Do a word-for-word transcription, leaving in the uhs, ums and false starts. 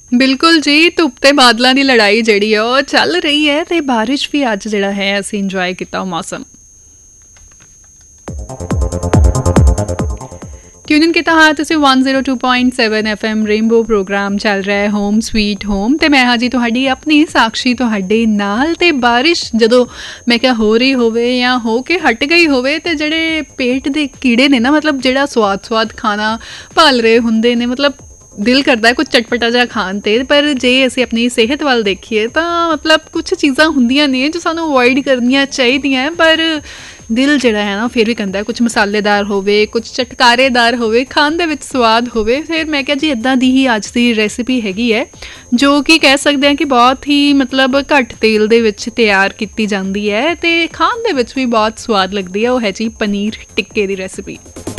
ਬਿਲਕੁਲ ਜੀ, ਧੁੱਪ ਤੇ ਬਾਦਲਾਂ ਦੀ ਲੜਾਈ ਜਿਹੜੀ ਆ ਉਹ ਚੱਲ ਰਹੀ ਹੈ ਤੇ ਬਾਰਿਸ਼ ਵੀ ਅੱਜ ਜਿਹੜਾ ਹੈ ਅਸੀਂ ਇੰਜੋਏ ਕੀਤਾ ਉਹ ਮੌਸਮ। ट्यून इन किया हाँ तुम one zero two point seven F M rainbow programme चल रहा है होम स्वीट होम तो मैं हाँ जी तुहाडी अपनी साक्षी तुहाडे नाल ते बारिश जदों मैं क्या हो रही होवे या हो के हट गई होवे ते जेड़े पेट दे कीड़े ने ना मतलब जेड़ा स्वाद स्वाद खाना भाल रहे हुंदे ने मतलब दिल करता है कुछ चटपटा जिहा खाण ते पर जे असीं अपनी सेहत वाल देखीए तां मतलब कुछ चीज़ां हुंदियां ने जो सानूं अवॉइड करनियां चाहीदियां पर दिल जिहड़ा है ना फिर भी कहता है कुछ मसालेदार होवे कुछ चटकारेदार होवे खाण दे विच स्वाद होवे। फिर मैं क्या जी इदां दी ही अज दी रेसिपी हैगी है जो कि कह सकते हैं कि बहुत ही मतलब घट तेल दे विच तैयार कीती जांदी है ते खाण दे विच भी बहुत स्वाद लगदी है। वो है जी पनीर टिक्के दी रेसिपी।